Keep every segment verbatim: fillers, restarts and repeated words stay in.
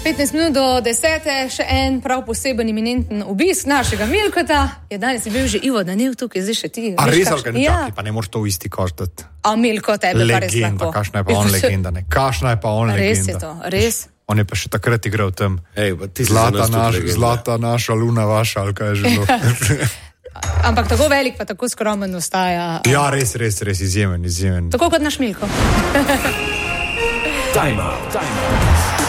petnajst minut do desete, še en prav poseben iminenten obisk našega Milkota. Je danes je bil že Ivo Daniel tukaj, zdaj še ti. A res, ali ga ne ja. čaki, pa ne moraš to v isti koš dati. A Milko, tebe pa res lahko. Legenda, kašna je pa on legenda, ne. Kašna je pa on legenda. Res je to, res. On je pa še takrat igral tam. Ej, ti si zlata, za nas naš, tudi legenda. zlata naša, luna vaša, ali kaj je že bilo. Ampak tako velik, pa tako skromen ostaja. Ja, res, res, res, izjemen, izjemen. Tako kot naš Milko. Time out, time out.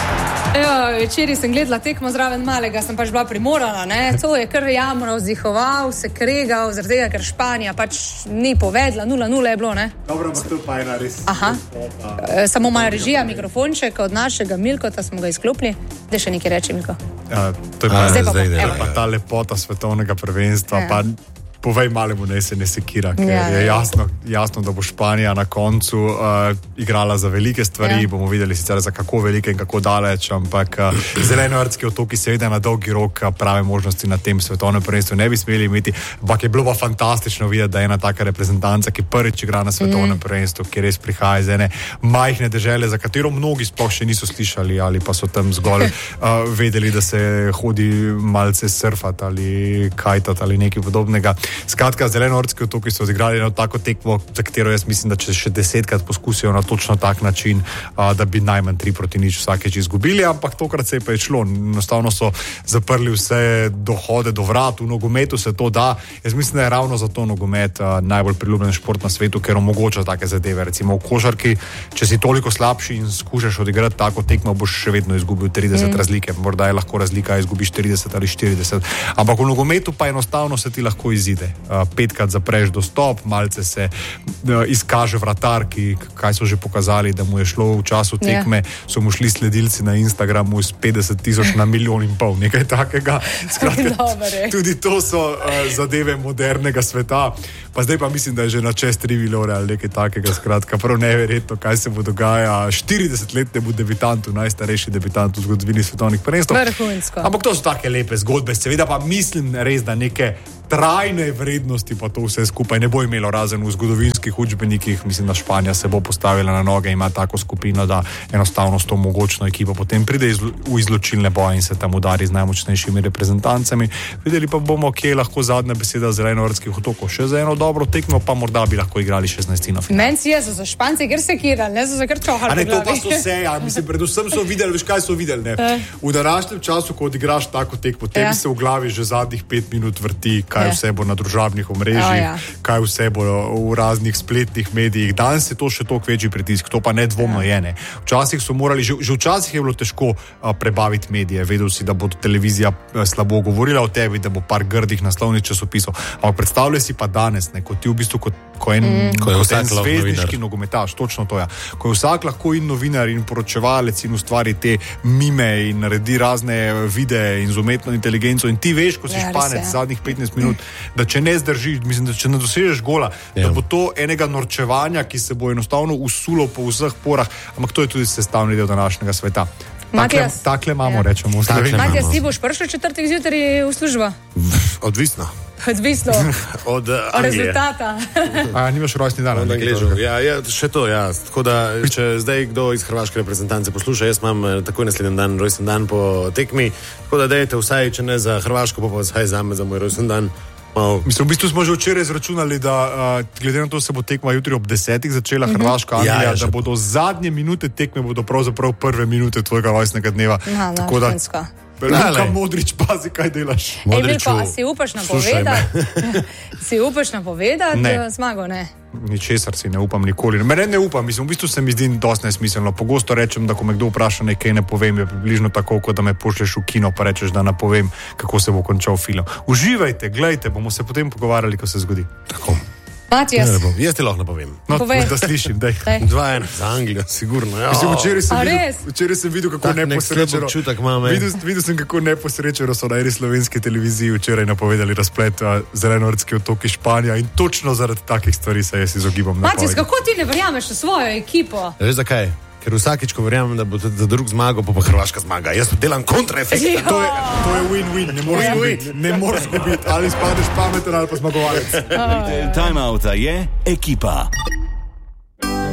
Evo, večeri sem gledala tekmo zraven malega, sem pač bila primorana, ne. To je kar jamro, vzdihoval, se kregal, zaradi tega, ker Španija pač ni povedla, nula nula je bilo, ne. Dobro, ampak to pa je ena res. Aha. E, samo moja režija, mikrofonček od našega Milkota smo ga izklopili. Zdaj še nekaj reči, Milko. Ja, to je pa, A, zdaj pa, zdaj, pa, da, evo. pa ta lepota svetovnega prvenstva, Ja. pa povej malemu, ne se ne sekira, ker Ja, je ja. jasno, jasno, da bo Španija na koncu uh, igrala za velike stvari, Ja. bomo videli sicer za kako velike in kako daleč, ampak uh, zelenoardski otoki seveda na dolgi rok uh, prave možnosti na tem svetovnem prvenstvu ne bi smeli imeti, ampak je bilo pa fantastično videti, da je ena taka reprezentanca, ki prvič igra na svetovnem mm. prvenstvu, ki res prihaja iz ene majhne dežele, za katero mnogi sploh še niso slišali ali pa so tam zgolj uh, vedeli, da se hodi malce surfati ali kajtati ali nekaj podobnega. Skratka, zelenoardski otoki so odigrali eno tako tekmo, za katero jaz mislim, da če še desetkrat poskusijo na točno tak način, a, da bi najmanj tri proti nič vsakeč izgubili, ampak tokrat se je pa je šlo. Enostavno so zaprli vse dohode do vrat, v nogometu se to da. Jaz mislim, da je ravno zato nogomet a, najbolj priljubljen šport na svetu, ker omogoča take zadeve. Recimo v košarki, če si toliko slabši in skušaš odigrati tako tekmo, boš še vedno izgubil trideset mm. razlike. Morda je lahko razlika, izgubiš trideset ali štirideset. Ampak v nogometu pa enostavno se ti lahko izide. Petkrat zapreš dostop, malce se uh, izkaže vratar, ki, kaj so že pokazali, da mu je šlo v času tekme, yeah. so mu šli sledilci na Instagramu iz petdeset tisoč na milijon in pol, nekaj takega. Skratka, tudi to so uh, zadeve modernega sveta. Pa zdaj pa mislim, da je že na čez tri milijone ali nekaj takega. Skratka, prav neverjetno, kaj se bo dogaja. štiridesetletnemu debitantu, najstarejši debitant v zgodovini svetovnih prvenstv. Vrhunsko. Ampak to so take lepe zgodbe, seveda pa mislim res, da neke trajne vrednosti pa to vse skupaj ne bo imelo, razen v zgodovinskih učbenikih. Mislim, da Španija se bo postavila na noge, ima tako skupino, da enostavno s to mogočno ekipo potem pride izlo, v izločilne boje in se tam udari z najmočnejšimi reprezentancami. Videli pa bomo, kje je lahko zadnja beseda zelenoardskih otokov. Še za eno dobro tekmo pa morda bi lahko igrali šestnajstino finala. Meni si je, so za Špance, ker se kirali, ne so za kar čohali. A ne, to pa so vse, ja, mislim, predvsem so videli, veš kaj so videli, ne. V današnjem času, ko odigraš tako tekmo, tebi Ja. se v glavi že zadnjih pet minut vrti, kaj Ja. vse bo na družabnih omrežjih, O, ja. kaj vse bo v raznih spletnih medijih. Danes je to še toliko večji pritisk, to pa nedvomno je, ne. Včasih so morali, že, že včasih je bilo težko a, prebaviti medije, vedel si, da bo televizija a, slabo govorila o tebi, da bo par grdih naslovnih časopisov, ampak predstavljaj si pa danes, ne, ko ti v bistvu kot, ko en, Mm. Ko je kot vsak en lahko zvezdniški novinar. nogometaš, točno to je. Ko je vsak lahko in novinar in poročevalec in ustvari te mime in naredi razne videe in z umetno inteligenco in ti veš, ko si Ja, res Španec je. zadnjih petnajst minut, da če ne zdržiš, mislim, da če ne dosežeš gola, Ja. da bo to enega norčevanja, ki se bo enostavno usulo po vseh porah, ampak to je tudi sestavni del današnjega sveta. Takle, Matijas. takle imamo, Ja. rečemo v Sloveniji. Takle. Matija, Imamo. si boš prišel četrtek zjutraj v službo? Odvisno. Odvisno Od uh, od rezultata. A nimaš rojstni dan? Na ali nekaj Angležu. takega? Ja, ja, še to, ja. Tako da, če zdaj kdo iz hrvaške reprezentance posluša, jaz imam eh, takoj naslednji dan rojsten dan po tekmi, tako da dajte vsaj, če ne za Hrvaško, pa pa vsaj za me, za moj rojsten dan. Mal... Mislim, v bistvu smo že včeraj izračunali, da uh, glede na to se bo tekma jutri ob desetih začela, uh -huh. Hrvaška, Anglija, Ja, ja, da že bodo zadnje minute tekme, bodo pravzaprav prve minute tvojega rojstnega dneva. Aha, Tako da, vrhunsko. Luka Dale. Modrić, pazi, kaj delaš. Ej, Milko, Modriću, a si upaš slušaj me. napovedati? Si upaš napovedati Ne. eh, zmago, ne? Ničesar si ne upam nikoli. Mene ne upam, mislim, v bistvu se mi zdi dosti nesmiselno. Pogosto rečem, da ko me kdo vpraša nekaj, ne povem, je približno tako, kot da me pošlješ v kino, pa rečeš, da ne povem, kako se bo končal film. Uživajte, gledajte, bomo se potem pogovarjali, ko se zgodi. Tako. Matijas, Ne, ne bom. Jaz ti lahko napovem. No, Povej. da slišim, daj. Daj. dva ena za Anglijo, sigurno. Ja. Mislim, včeraj sem, A videl, res? včeraj sem videl, kako Tak nek slab neposrečeno. občutek imam, ej. Videl, videl sem, kako neposrečeno so na eni slovenski televiziji včeraj napovedali razplet uh, zelenoardski otoki Španija in točno zaradi takih stvari se jaz izogibam Matijas, napovedi. kako ti ne verjameš v svojo ekipo? Veš zakaj? Ker vsakič, ko verjamem, da bo za drug zmagal, pa pa Hrvaška zmaga. Jaz delam kontraefekt. Ja. To je, to je win-win, ne moreš Win-win. biti, ne moreš biti, ali spadeš pameten ali pa zmagovalec. Time outa je ekipa.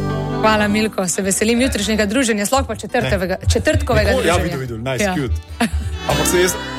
Hvala, Milko, se veselim jutrišnjega druženja, slog pa četrtkovega, četrtkovega Nikoli, druženja. Ja, videl, videl, nice, Ja. cute. Ampak se jaz...